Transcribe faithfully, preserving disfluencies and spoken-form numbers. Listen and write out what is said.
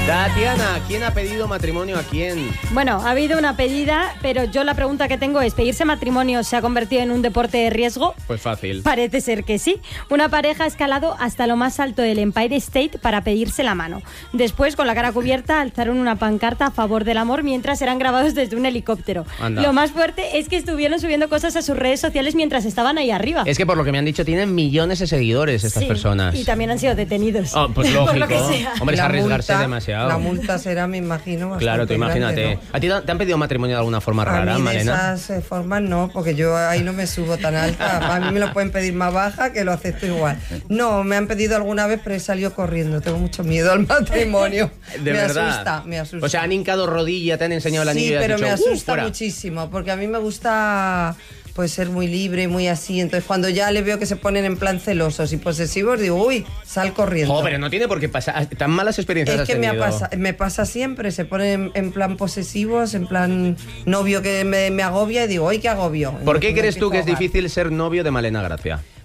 Tatiana, ¿quién ha pedido matrimonio a quién? Bueno, ha habido una pedida, pero yo la pregunta que tengo es, ¿pedirse matrimonio se ha convertido en un deporte de riesgo? Pues fácil. Parece ser que sí. Una pareja ha escalado hasta lo más alto del Empire State para pedirse la mano. Después, con la cara cubierta, alzaron una pancarta a favor del amor mientras eran grabados desde un helicóptero. Anda. Lo más fuerte es que estuvieron subiendo cosas a sus redes sociales mientras estaban ahí arriba. Es que por lo que me han dicho tienen millones de seguidores estas Sí, personas. y también han sido detenidos. Oh, pues lógico. Por lo que sea. Hombre, es La arriesgarse multa- demasiado. La multa será, me imagino, bastante Claro, tú imagínate. grande, ¿no? ¿A ti te han pedido matrimonio de alguna forma A rara, mí de Malena? esas eh, formas no, porque yo ahí no me subo tan alta. A mí me lo pueden pedir más baja, que lo acepto igual. No, me han pedido alguna vez, pero he salido corriendo. Tengo mucho miedo al matrimonio. De me verdad. asusta, me asusta. O sea, han hincado rodilla, te han enseñado el anillo Sí, y has pero dicho, me "Uh, asusta fuera". muchísimo, porque a mí me gusta pues ser muy libre, muy así. Entonces, cuando ya le veo que se ponen en plan celosos y posesivos, digo, uy, sal corriendo. Jo, pero no tiene por qué pasar. Tan malas experiencias Es has que me, ha tenido. pasa, me pasa siempre, se ponen en, en plan posesivos, en plan novio que me, me agobia y digo, ¡ay, qué agobio! ¿Por qué Entonces, crees tú que es empiezo a ahogar. difícil ser novio de Malena Gracia?